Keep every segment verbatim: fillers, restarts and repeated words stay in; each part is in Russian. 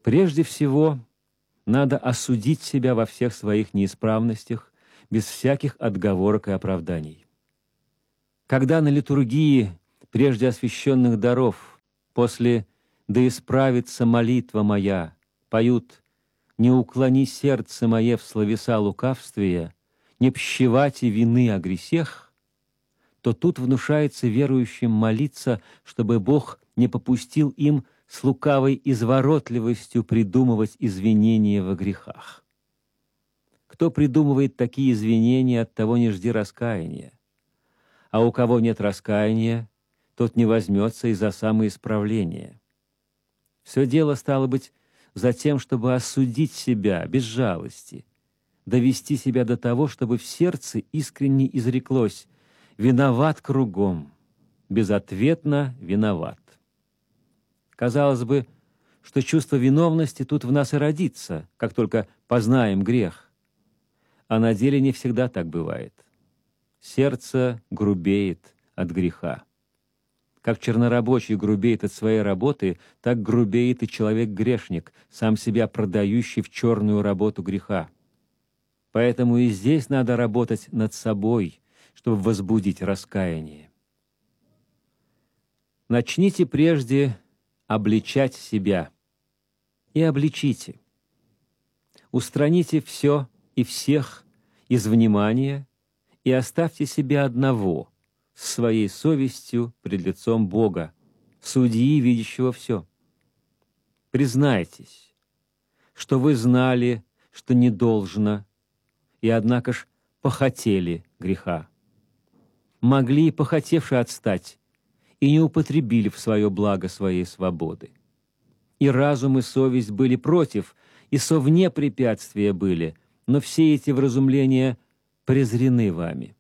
Прежде всего, надо осудить себя во всех своих неисправностях, без всяких отговорок и оправданий. Когда на литургии прежде освященных даров, после «Да исправится молитва моя» поют «Не уклони сердце мое в словеса лукавствия, не пщевати вины о гресех», то тут внушается верующим молиться, чтобы Бог не попустил им с лукавой изворотливостью придумывать извинения во грехах. Кто придумывает такие извинения, от того не жди раскаяния. А у кого нет раскаяния, тот не возьмется и за самоисправление. Все дело, стало быть, за тем, чтобы осудить себя без жалости, довести себя до того, чтобы в сердце искренне изреклось: «Виноват кругом, безответно виноват». Казалось бы, что чувство виновности тут в нас и родится, как только познаем грех. А на деле не всегда так бывает. Сердце грубеет от греха. Как чернорабочий грубеет от своей работы, так грубеет и человек-грешник, сам себя продающий в черную работу греха. Поэтому и здесь надо работать над собой, чтобы возбудить раскаяние. Начните прежде обличать себя и обличите. Устраните все и всех из внимания и оставьте себя одного с своей совестью пред лицом Бога, судьи, видящего все. Признайтесь, что вы знали, что не должно, и однако ж похотели греха. Могли, похотевши отстать, и не употребили в свое благо своей свободы. И разум, и совесть были против, и совне препятствия были, но все эти вразумления презрены вами.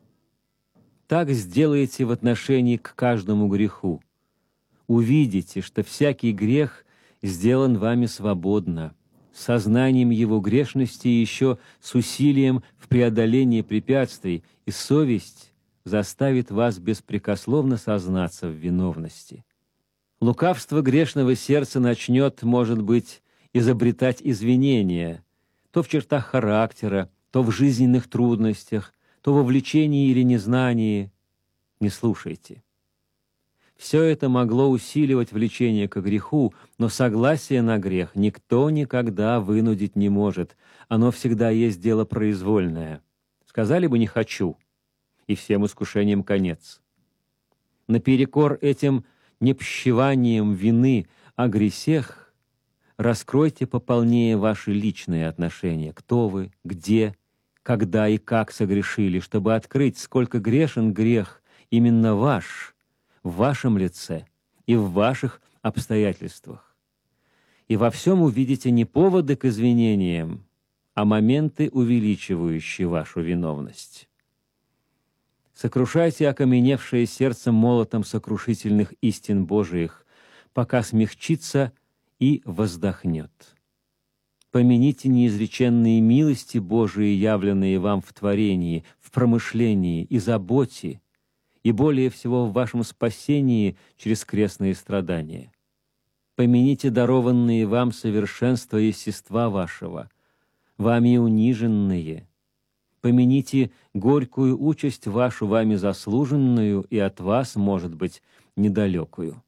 Так сделайте в отношении к каждому греху. Увидите, что всякий грех сделан вами свободно, с сознанием его грешности и еще с усилием в преодолении препятствий, и совесть заставит вас беспрекословно сознаться в виновности. Лукавство грешного сердца начнет, может быть, изобретать извинения, то в чертах характера, то в жизненных трудностях, то во влечении или незнании. Не слушайте. Все это могло усиливать влечение к греху, но согласие на грех никто никогда вынудить не может. Оно всегда есть дело произвольное. Сказали бы «не хочу», и всем искушениям конец. Наперекор этим непщеванием вины о гресех раскройте пополнее ваши личные отношения, кто вы, где, когда и как согрешили, чтобы открыть, сколько грешен грех именно ваш, в вашем лице и в ваших обстоятельствах. И во всем увидите не поводы к извинениям, а моменты, увеличивающие вашу виновность. Сокрушайте окаменевшее сердце молотом сокрушительных истин Божиих, пока смягчится и воздохнет. Помяните неизреченные милости Божии, явленные вам в творении, в промышлении и заботе, и более всего в вашем спасении через крестные страдания. Помяните дарованные вам совершенства и естества вашего, вами униженные. Помяните горькую участь вашу, вами заслуженную и от вас, может быть, недалекую.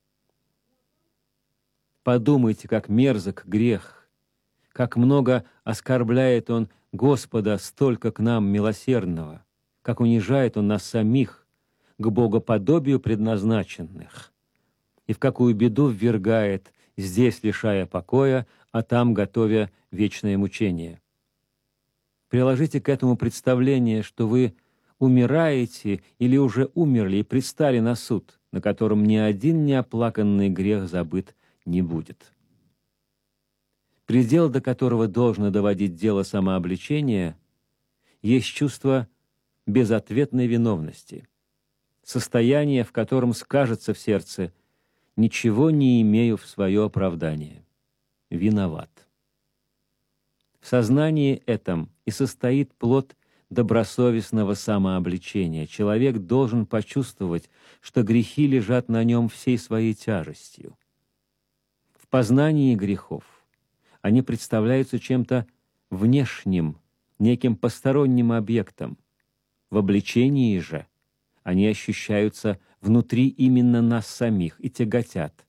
Подумайте, как мерзок грех, как много оскорбляет он Господа, столько к нам милосердного, как унижает он нас самих, к богоподобию предназначенных, и в какую беду ввергает, здесь лишая покоя, а там готовя вечное мучение. Приложите к этому представление, что вы умираете или уже умерли и предстали на суд, на котором ни один неоплаканный грех забыт не будет. Предел, до которого должно доводить дело самообличения, есть чувство безответной виновности, состояние, в котором скажется в сердце: «Ничего не имею в свое оправдание, виноват». В сознании этом и состоит плод добросовестного самообличения. Человек должен почувствовать, что грехи лежат на нем всей своей тяжестью. В познании грехов они представляются чем-то внешним, неким посторонним объектом. В обличении же они ощущаются внутри именно нас самих и тяготят.